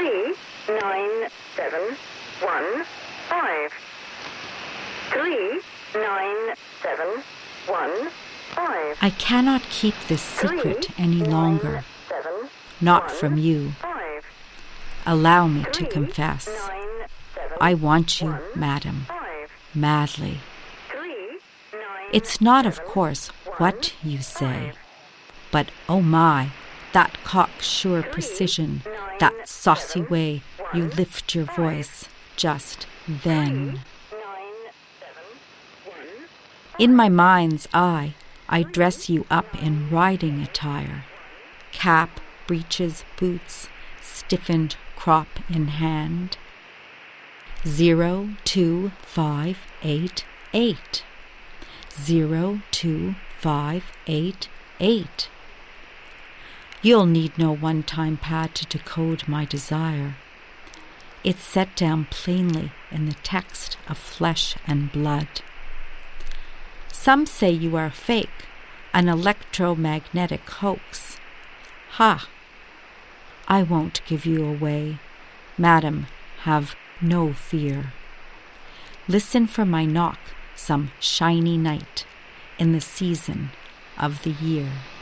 39715. 39715. I cannot keep this secret any longer, not from you. Allow me to confess. I want you, madam, madly. It's not, of course, what you say, but oh my, that cocksure precision, that saucy way you lift your voice just then. In my mind's eye, I dress you up in riding attire, cap, breeches, boots, stiffened crop in hand. 02588. 02588. You'll need no one-time pad to decode my desire. It's set down plainly in the text of flesh and blood. Some say you are fake, an electromagnetic hoax. Ha! I won't give you away. Madam, have no fear. Listen for my knock some shiny night in the season of the year.